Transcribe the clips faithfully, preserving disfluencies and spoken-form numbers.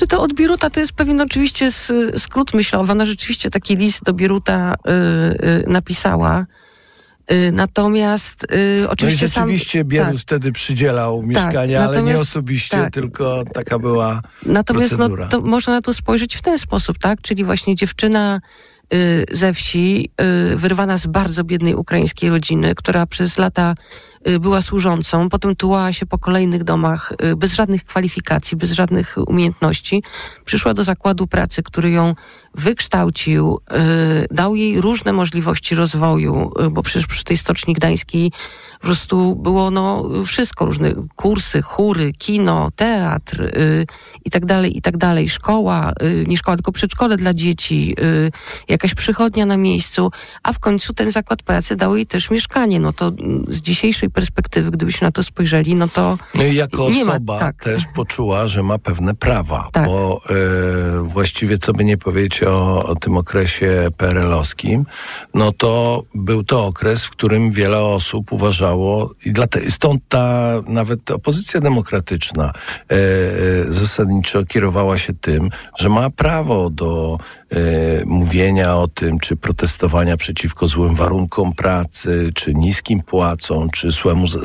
Znaczy to od Bieruta to jest pewien oczywiście s- skrót myślowy. Ona rzeczywiście taki list do Bieruta y, y, napisała. Y, natomiast y, oczywiście No i rzeczywiście sam, Bierut tak. wtedy przydzielał mieszkania, tak, ale nie natomiast- osobiście, tak. tylko taka była Natomiast procedura. no, to można na to spojrzeć w ten sposób, tak? Czyli właśnie dziewczyna y, ze wsi, y, wyrwana z bardzo biednej ukraińskiej rodziny, która przez lata y, była służącą, potem tułała się po kolejnych domach y, bez żadnych kwalifikacji, bez żadnych umiejętności. Przyszła do zakładu pracy, który ją wykształcił, y, dał jej różne możliwości rozwoju, y, bo przecież przy tej Stoczni Gdańskiej po prostu było no wszystko, różne kursy, chóry, kino, teatr y, i tak dalej, i tak dalej. Szkoła, y, nie szkoła, tylko przedszkole dla dzieci, y, jakaś przychodnia na miejscu, a w końcu ten zakład pracy dał jej też mieszkanie. No to mm, z dzisiejszej perspektywy, gdybyśmy na to spojrzeli, no to No i jako nie ma- osoba tak. też poczuła, że ma pewne prawa, Tak. bo e, właściwie co by nie powiedzieć o, o tym okresie P R L-owskim, no to był to okres, w którym wiele osób uważało i dlatego, stąd ta nawet opozycja demokratyczna e, e, zasadniczo kierowała się tym, że ma prawo do e, mówienia o tym, czy protestowania przeciwko złym warunkom pracy, czy niskim płacom, czy złemu, z,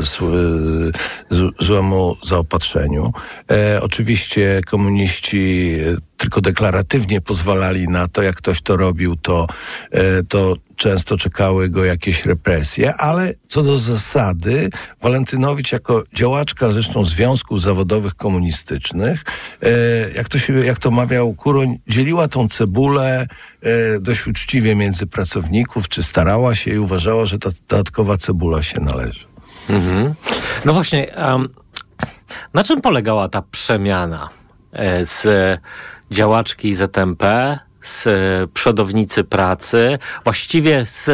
z, złemu zaopatrzeniu. E, oczywiście komuniści tylko deklaratywnie pozwalali na to, jak ktoś to robił, to, e, to często czekały go jakieś represje, ale co do zasady, Walentynowicz jako działaczka zresztą związków zawodowych komunistycznych, e, jak to się, jak to mawiał Kuroń, dzieliła tą cebulę e, dość uczciwie między pracowników, czy starała się i uważała, że ta dodatkowa cebula się należy. Mhm. No właśnie, um, na czym polegała ta przemiana e, z działaczki Z M P, z przodownicy pracy, właściwie z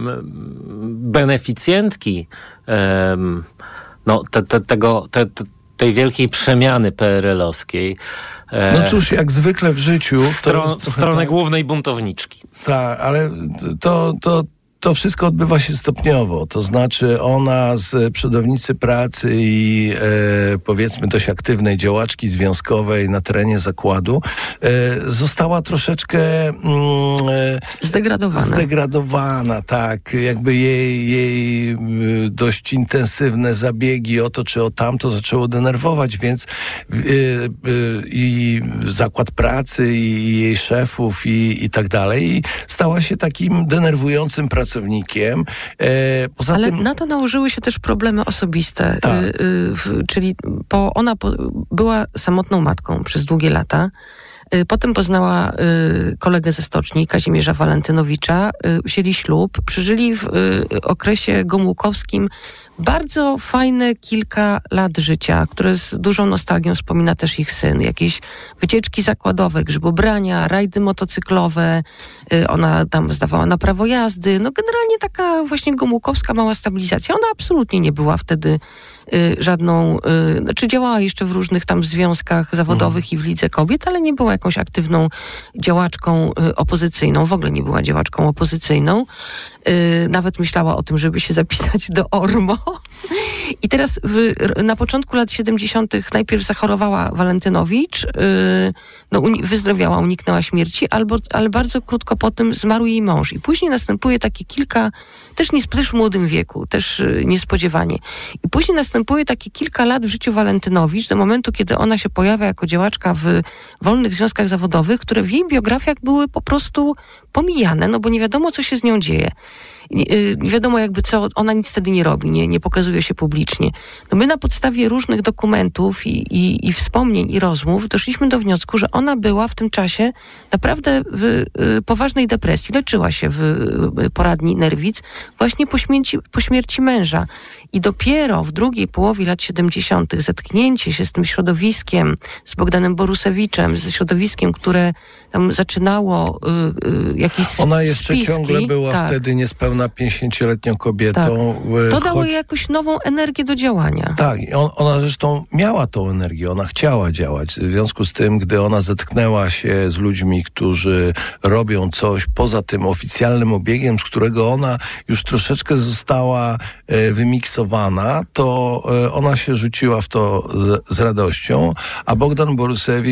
beneficjentki um, no, te, te, tego, te, te, tej wielkiej przemiany P R L-owskiej. E, No cóż, jak zwykle w życiu... w, stro, to jest w stronę tak, głównej buntowniczki. tak, ale to... to To wszystko odbywa się stopniowo, to znaczy ona z przodownicy pracy i e, powiedzmy dość aktywnej działaczki związkowej na terenie zakładu e, została troszeczkę mm, e, zdegradowana. zdegradowana, tak, jakby jej, jej e, dość intensywne zabiegi o to czy o tamto zaczęło denerwować, więc e, e, i zakład pracy i jej szefów i, i tak dalej i stała się takim denerwującym pracownikiem. E, poza Ale tym... na to nałożyły się też problemy osobiste, Tak. y, y, w, czyli po, ona po, była samotną matką przez długie lata. Y, potem poznała y, kolegę ze stoczni, Kazimierza Walentynowicza, y, wzięli ślub, przeżyli w y, okresie gomułkowskim bardzo fajne kilka lat życia, które z dużą nostalgią wspomina też ich syn. Jakieś wycieczki zakładowe, grzybobrania, rajdy motocyklowe, y, ona tam zdawała na prawo jazdy. No generalnie taka właśnie gomułkowska mała stabilizacja. Ona absolutnie nie była wtedy y, żadną, y, znaczy działała jeszcze w różnych tam związkach zawodowych mm. i w Lidze Kobiet, ale nie była jakąś aktywną działaczką y, opozycyjną. W ogóle nie była działaczką opozycyjną. Y, nawet myślała o tym, żeby się zapisać do ORMO. I teraz w, na początku lat siedemdziesiątych najpierw zachorowała Walentynowicz, yy, no, uni- wyzdrowiała, uniknęła śmierci, albo, ale bardzo krótko potem zmarł jej mąż. I później następuje takie kilka, też, nie, też w młodym wieku, też yy, niespodziewanie. I później następuje takie kilka lat w życiu Walentynowicz, do momentu, kiedy ona się pojawia jako działaczka w wolnych związkach zawodowych, które w jej biografiach były po prostu pomijane, no bo nie wiadomo, co się z nią dzieje. Nie, nie wiadomo jakby co, ona nic wtedy nie robi, nie, nie pokazuje się publicznie. No my na podstawie różnych dokumentów i, i, i wspomnień i rozmów doszliśmy do wniosku, że ona była w tym czasie naprawdę w y, poważnej depresji. Leczyła się w y, poradni Nerwic właśnie po śmierci, po śmierci męża. I dopiero w drugiej połowie lat siedemdziesiątych zetknięcie się z tym środowiskiem, z Bogdanem Borusewiczem, ze środowiskiem, które tam zaczynało y, y, jakieś Ona jeszcze spiski, ciągle była tak. wtedy niespełna pięćdziesięcioletnią kobietą. Tak. To dało choć... jej jakąś nową energię do działania. Tak, i on, ona zresztą miała tą energię, ona chciała działać. W związku z tym, gdy ona zetknęła się z ludźmi, którzy robią coś poza tym oficjalnym obiegiem, z którego ona już troszeczkę została e, wymiksowana, to e, ona się rzuciła w to z, z radością, a Bogdan Borusewicz